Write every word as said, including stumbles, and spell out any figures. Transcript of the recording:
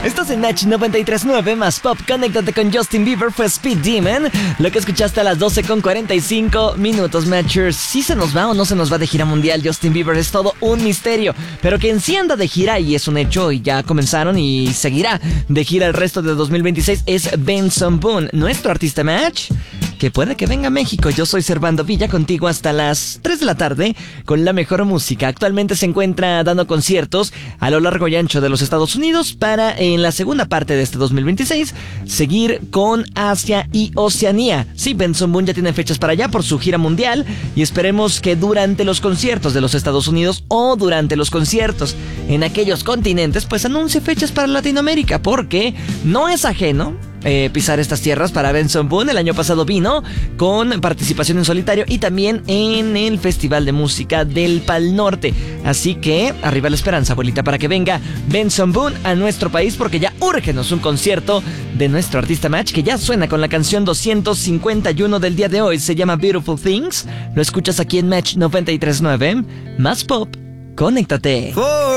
Estás en Match noventa y tres punto nueve más Pop. Conéctate con Justin Bieber, fue Speed Demon. Lo que escuchaste a las doce con cuarenta y cinco minutos, Matchers. ¿Sí se nos va o no se nos va de gira mundial Justin Bieber? Es todo un misterio. Pero que encienda de gira, y es un hecho, y ya comenzaron y seguirá de gira el resto de dos mil veintiséis, es Benson Boone, nuestro artista Match, que puede que venga a México. Yo soy Servando Villa, contigo hasta las tres de la tarde con la mejor música. Actualmente se encuentra dando conciertos a lo largo y ancho de los Estados Unidos para, en la segunda parte de este dos mil veintiséis, seguir con Asia y Oceanía. Sí, Benson Boone ya tiene fechas para allá por su gira mundial, y esperemos que durante los conciertos de los Estados Unidos o durante los conciertos en aquellos continentes, pues anuncie fechas para Latinoamérica, porque no es ajeno Eh, pisar estas tierras para Benson Boone. El año pasado vino con participación en solitario y también en el Festival de Música del Pal Norte. Así que arriba la esperanza, abuelita, para que venga Benson Boone a nuestro país, porque ya úrgenos un concierto de nuestro artista Match, que ya suena con la canción doscientos cincuenta y uno del día de hoy. Se llama Beautiful Things. Lo escuchas aquí en Match noventa y tres punto nueve. Más Pop. Conéctate.